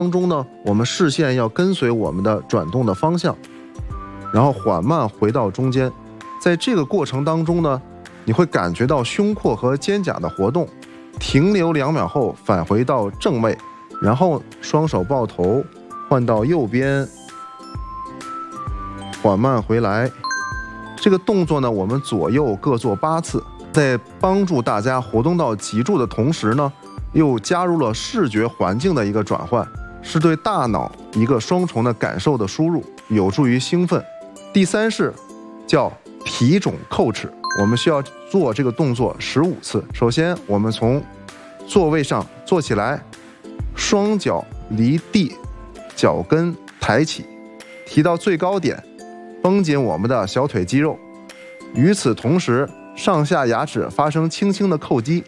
当中呢，我们视线要跟随我们的转动的方向，然后缓慢回到中间。在这个过程当中呢，你会感觉到胸廓和肩胛的活动，停留2秒后返回到正位，然后双手抱头换到右边，缓慢回来。这个动作呢，我们左右各做8次，在帮助大家活动到脊柱的同时呢，又加入了视觉环境的一个转换，是对大脑一个双重的感受的输入，有助于兴奋。第3式叫提踵叩齿，我们需要做这个动作15次。首先，我们从座位上坐起来，双脚离地，脚跟抬起，提到最高点，绷紧我们的小腿肌肉。与此同时，上下牙齿发生轻轻的叩击。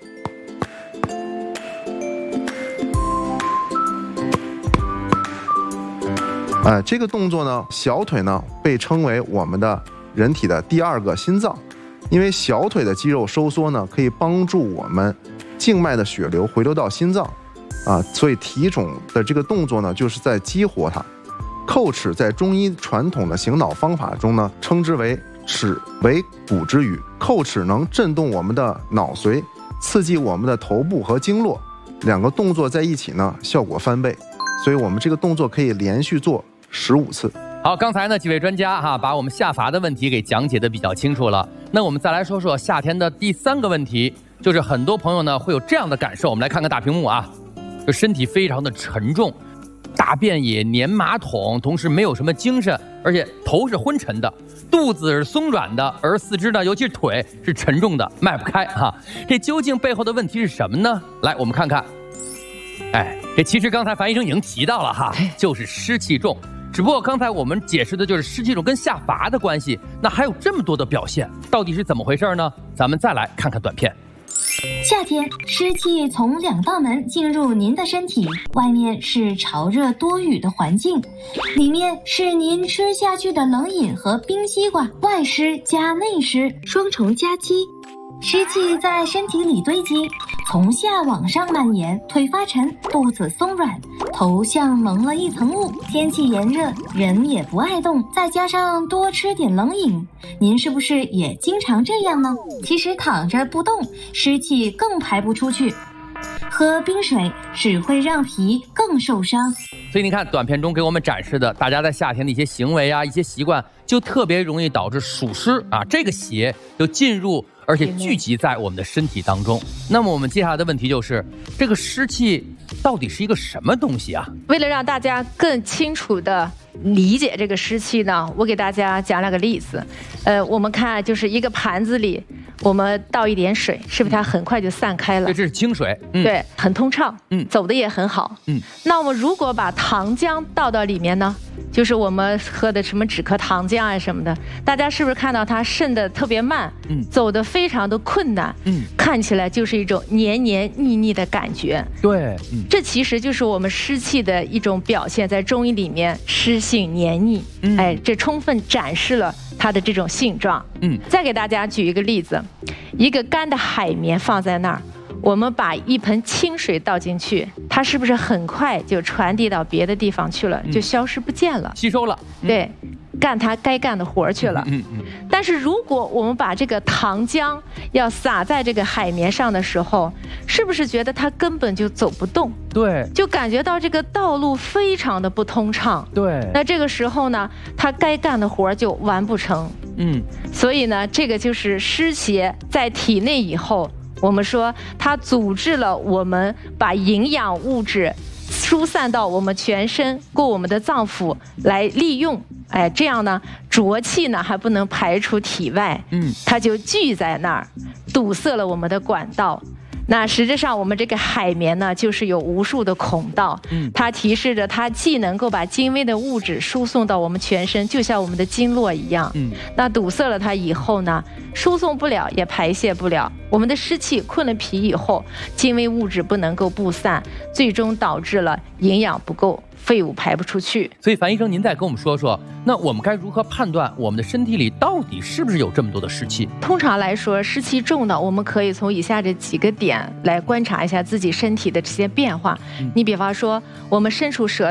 这个动作呢，小腿呢被称为我们的人体的第2个心脏，因为小腿的肌肉收缩呢，可以帮助我们静脉的血流回流到心脏，所以提踵的这个动作呢，就是在激活它。叩齿在中医传统的醒脑方法中呢，称之为齿为骨之语。叩齿能震动我们的脑髓，刺激我们的头部和经络，2个动作在一起呢，效果翻倍。所以我们这个动作可以连续做15次。 好，刚才呢几位专家把我们下伐的问题给讲解的比较清楚了。那我们再来说说夏天的第3个问题，就是很多朋友呢会有这样的感受。我们来看看大屏幕就身体非常的沉重，大便也粘马桶，同时没有什么精神，而且头是昏沉的，肚子是松软的，而四肢呢，尤其是腿是沉重的，迈不开这究竟背后的问题是什么呢？来，我们看看。这其实刚才樊医生已经提到了就是湿气重。只不过刚才我们解释的就是湿气重跟下伐的关系，那还有这么多的表现，到底是怎么回事呢？咱们再来看看短片。 夏天，湿气从2道门进入您的身体，外面是潮热多雨的环境，里面是您吃下去的冷饮和冰西瓜，外湿加内湿，双重夹击。湿气在身体里堆积，从下往上蔓延，腿发沉，肚子松软，头像蒙了一层雾。天气炎热，人也不爱动，再加上多吃点冷饮，您是不是也经常这样呢？其实躺着不动，湿气更排不出去，喝冰水只会让脾更受伤。 所以你看短片中给我们展示的，大家在夏天的一些行为一些习惯，就特别容易导致暑湿这个邪就进入而且聚集在我们的身体当中。那么我们接下来的问题就是，这个湿气到底是一个什么东西为了让大家更清楚的理解这个湿气呢，我给大家讲2个例子。我们看就是一个盘子里，我们倒一点水，是不是它很快就散开了？ 这是清水， 对，很通畅，走的也很好。那我们如果把糖浆倒到里面呢？就是我们喝的什么止咳糖浆什么的，大家是不是看到它渗得特别慢，走得非常的困难，看起来就是一种黏黏腻腻的感觉。 对， 这其实就是我们湿气的一种表现，在中医里面，湿性黏腻，这充分展示了它的这种性状。再给大家举一个例子，一个干的海绵放在那儿，我们把一盆清水倒进去，它是不是很快就传递到别的地方去了，就消失不见了， 吸收了？ 对，干它该干的活去了。但是如果我们把这个糖浆要撒在这个海绵上的时候，是不是觉得它根本就走不动？ 对， 就感觉到这个道路非常的不通畅。 对， 那这个时候呢，它该干的活就完不成。所以呢，这个就是湿邪在体内以后，我们说它阻滞了我们把营养物质疏散到我们全身，过我们的脏腑来利用。这样呢，浊气呢还不能排出体外，它就聚在那儿，堵塞了我们的管道。那实质上我们这个海绵呢，就是有无数的孔道，它提示着它既能够把精微的物质输送到我们全身，就像我们的经络一样，那堵塞了它以后呢，输送不了也排泄不了，我们的湿气困了脾以后，精微物质不能够布散，最终导致了营养不够，废物排不出去。 所以樊医生，您再跟我们说说，那我们该如何判断我们的身体里到底是不是有这么多的湿气？ 通常来说，湿气重的，我们可以从以下这几个点来观察一下自己身体的这些变化。你比方说，我们伸出舌